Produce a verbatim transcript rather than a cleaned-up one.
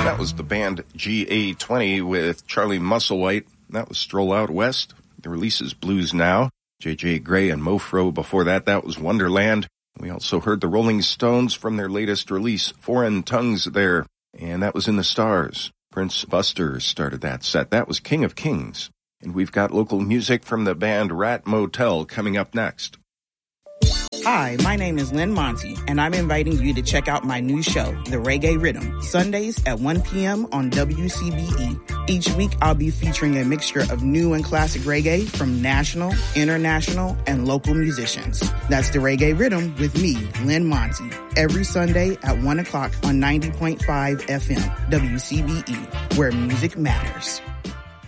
That was the band G A twenty with Charlie Musselwhite. That was Stroll Out West. The release is Blues Now. J J Gray and Mofro before that. That was Wonderland. We also heard the Rolling Stones from their latest release, Foreign Tongues there. And that was In the Stars. Prince Buster started that set. That was King of Kings. And we've got local music from the band Rat Motel coming up next. Hi, my name is Lynn Monty, and I'm inviting you to check out my new show, The Reggae Rhythm, Sundays at one p.m. on W C B E. Each week, I'll be featuring a mixture of new and classic reggae from national, international, and local musicians. That's The Reggae Rhythm with me, Lynn Monty, every Sunday at one o'clock on ninety point five F M, W C B E, where music matters.